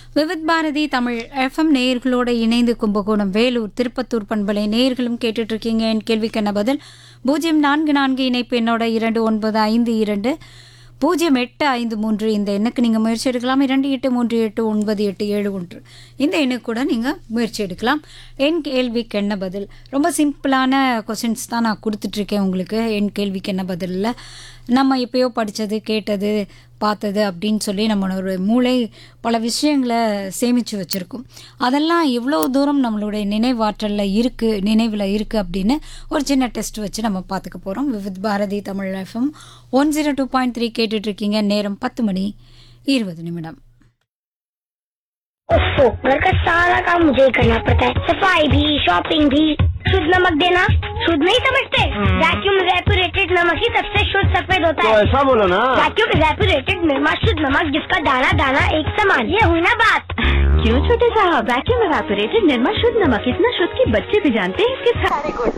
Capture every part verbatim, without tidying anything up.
Vividh Bharathi Tamil FM நேயர்களோடு இணைந்து கும்பகோணம் வேலூர் திருப்பத்தூர் பண்பலை நேயர்களும் கேட்டுட்டு இருக்கீங்க. என் கேள்விக்கு என்ன பதில்? பூஜ்ஜியம் நான்கு நான்கு இணைப்பு என்னோட இரண்டு ஒன்பது ஐந்து இரண்டு பூஜ்ஜியம் எட்டு ஐந்து மூன்று இந்த எண்ணுக்கு நீங்கள் முயற்சி எடுக்கலாம். இரண்டு எட்டு மூன்று எட்டு ஒன்பது எட்டு ஏழு ஒன்று இந்த எண்ணுக்கு கூட நீங்கள் முயற்சி எடுக்கலாம். என் கேள்விக்கு என்ன பதில்? ரொம்ப சிம்பிளான கொஸ்டின்ஸ் தான் நான் கொடுத்துட்ருக்கேன் உங்களுக்கு. என் கேள்விக்கு என்ன பதிலில் நம்ம எப்பயோ படித்தது கேட்டது பார்த்தது அப்படின்னு சொல்லி நம்மளோட மூளை பல விஷயங்களை சேமித்து வச்சுருக்கும். அதெல்லாம் எவ்வளோ தூரம் நம்மளுடைய நினைவாற்றலில் இருக்குது நினைவில் இருக்குது அப்படின்னு ஒரு சின்ன டெஸ்ட் வச்சு நம்ம பார்த்துக்க போகிறோம். Vividh Bharathi Tamil FM one zero two point three கேட்டுட்ருக்கீங்க. நேரம் பத்து மணி இருபது நிமிடம். ओफो, घर का सारा काम मुझे ही करना पड़ता है. सफाई भी, शॉपिंग भी. शुद्ध नमक देना शुद्ध नहीं समझते? वैक्यूम इवेपोरेटेड नमक ही सबसे शुद्ध सफेद होता है. तो ऐसा बोलो ना. वैक्यूम इवेपोरेटेड निर्मा शुद्ध नमक जिसका दाना दाना एक समान. ये हुई ना बात. क्यों छोटे साहब? वैक्यूम इवेपोरेटेड निर्मा शुद्ध नमक इतना शुद्ध कि बच्चे भी जानते हैं इसके सारे गुण.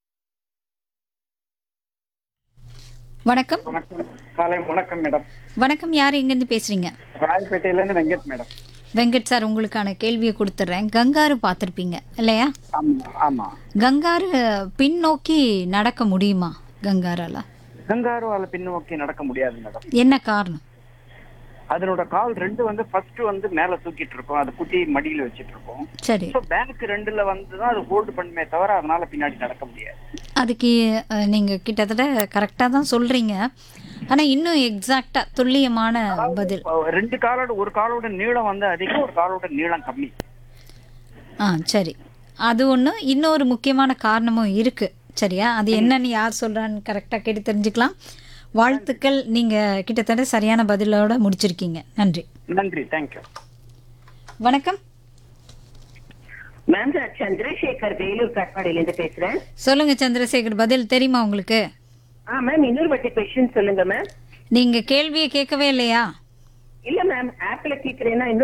வணக்கம். காலை வணக்கம் மேடம். வணக்கம். யார் எங்கேருந்து பேசுகிறீங்க? ராயப்பேட்டையிலேருந்து வெங்கட் மேடம். வெங்கட் சார், உங்களுக்கான கேள்வியை கொடுத்துட்றேன். கங்காரு பார்த்துருப்பீங்க இல்லையா? ஆமாம். கங்காரு பின்னோக்கி நடக்க முடியுமா? கங்காரால கங்காருவால பின்னோக்கி நடக்க முடியாது மேடம். என்ன காரணம்? அதனோட கால் ரெண்டு வந்து ஃபர்ஸ்ட் வந்து மேல தூக்கிட்டு இருக்கும், அது குட்டி மடியில வச்சிட்டு இருக்கும். சரி. ஸோ பேக் ரெண்டுல வந்து தான் அது ஹோல்டு பண்ணுமே தவிர அதனால பின்னாடி நடக்க முடியாது. அதுக்கு அஹ், நீங்க கிட்டத்தட்ட கரெக்டாக தான் சொல்றீங்க. ஆனா இன்னும் எக்ஸாக்டா துல்லியமான பதில். ரெண்டு காலோட ஒரு காலோட நீளம் வந்து அதிகம், ஒரு காலோட நீளம் கம்மி. ஆ சரி, அது ஒன்று. இன்னொரு முக்கியமான காரணமும் இருக்கு. சரியா? அது என்னன்னு யார் சொல்றான்னு கரெக்டாக கேட்டு தெரிஞ்சுக்கலாம். வாழ்த்துக்கள், நீங்க கிட்டத்தட்ட சரியான பதிலோட முடிச்சிருக்கீங்க. நன்றி. நன்றி, தேங்க்யூ. வணக்கம். மேம், நான் சந்திரசேகர் வேலூர் காட்பாடியிலேருந்து பேசுறேன். சொல்லுங்க சந்திரசேகர், பதில் தெரியுமா உங்களுக்கு? ஆ மேம், இன்னொரு வாட்டி கொஸ்டின் சொல்லுங்க மேம். நீங்க கேள்வியை கேட்கவே இல்லையா? இல்ல மேம், ஆப்ல கேக்குறேன்னா இன்னும்